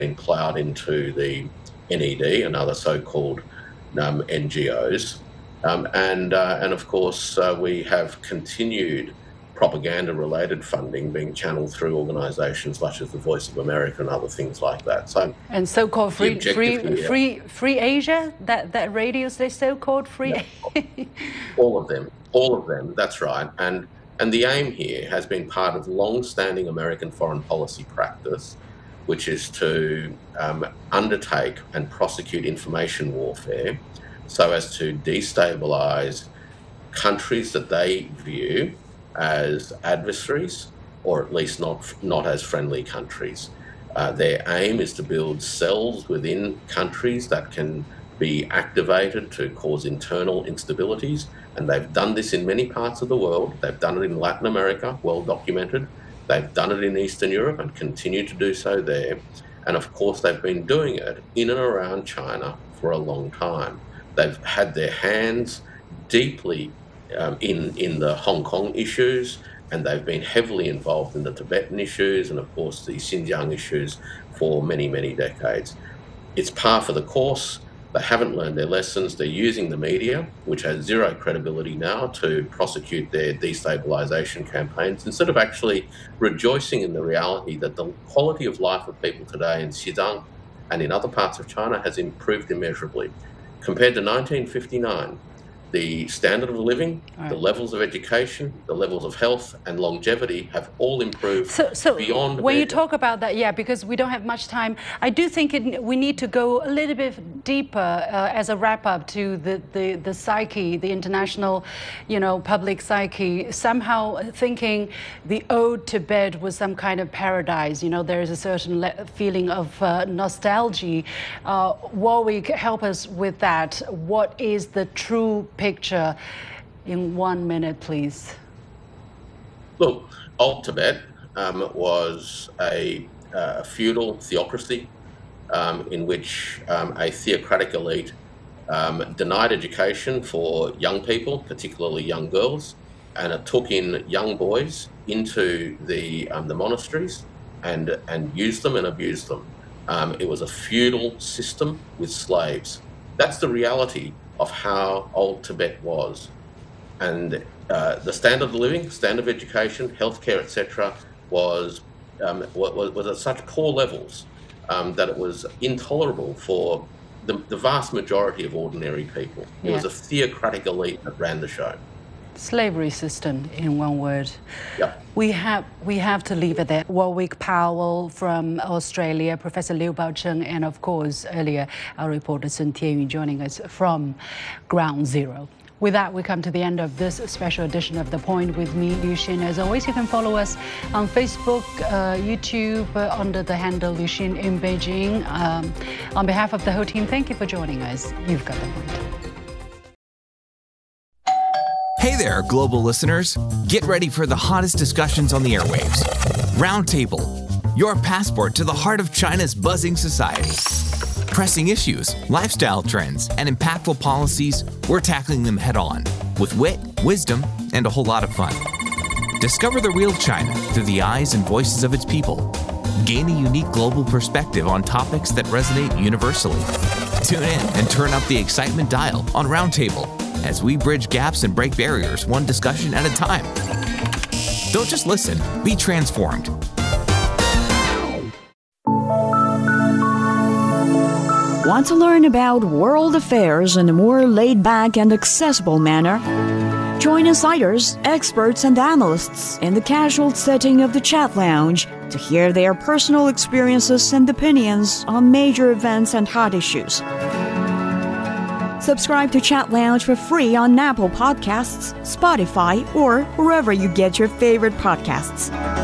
been ploughed into the NED and other so-called NGOs. And of course, we have continued propaganda-related funding being channeled through organisations such as the Voice of America and other things like that. So, and so-called free Asia, that radio they so-called free. Yeah, all of them. That's right. And the aim here has been part of long-standing American foreign policy practice, which is to undertake and prosecute information warfare so as to destabilise countries that they view as adversaries, or at least not as friendly countries. Their aim is to build cells within countries that can be activated to cause internal instabilities, and they've done this in many parts of the world. They've done it in Latin America, well documented. They've done it in Eastern Europe and continue to do so there. And of course, they've been doing it in and around China for a long time. They've had their hands deeply in the Hong Kong issues, and they've been heavily involved in the Tibetan issues and, of course, the Xinjiang issues for many, many decades. It's par for the course. They haven't learned their lessons. They're using the media, which has zero credibility now, to prosecute their destabilisation campaigns, instead of actually rejoicing in the reality that the quality of life of people today in Xinjiang and in other parts of China has improved immeasurably. Compared to 1959, the standard of living, the levels of education, the levels of health and longevity have all improved beyond. When you talk about that, yeah, because we don't have much time, I do think we need to go a little bit deeper as a wrap up to the psyche, the international, public psyche. Somehow thinking the old Tibet was some kind of paradise. There is a certain feeling of nostalgia. Warwick, help us with that. What is the true picture in 1 minute, please? Look, old Tibet was a feudal theocracy in which a theocratic elite denied education for young people, particularly young girls, and it took in young boys into the monasteries and used them and abused them. It was a feudal system with slaves. That's the reality of how old Tibet was. And the standard of living, standard of education, healthcare, etc., was at such poor levels that it was intolerable for the vast majority of ordinary people. It was a theocratic elite that ran the show. Slavery system, in one word. Yeah. We have to leave it there. Warwick Powell from Australia, Professor Liu Baocheng, and of course earlier our reporter Sun Tianyun joining us from Ground Zero. With that, we come to the end of this special edition of The Point with me, Liu Xin. As always, you can follow us on Facebook, YouTube, under the handle Liu Xin in Beijing. On behalf of the whole team, thank you for joining us. You've got the point. Hey there, global listeners. Get ready for the hottest discussions on the airwaves. Roundtable, your passport to the heart of China's buzzing society. Pressing issues, lifestyle trends, and impactful policies, we're tackling them head on with wit, wisdom, and a whole lot of fun. Discover the real China through the eyes and voices of its people. Gain a unique global perspective on topics that resonate universally. Tune in and turn up the excitement dial on Roundtable as we bridge gaps and break barriers one discussion at a time. Don't just listen, be transformed. Want to learn about world affairs in a more laid-back and accessible manner? Join insiders, experts, and analysts in the casual setting of the Chat Lounge to hear their personal experiences and opinions on major events and hot issues. Subscribe to Chat Lounge for free on Apple Podcasts, Spotify, or wherever you get your favorite podcasts.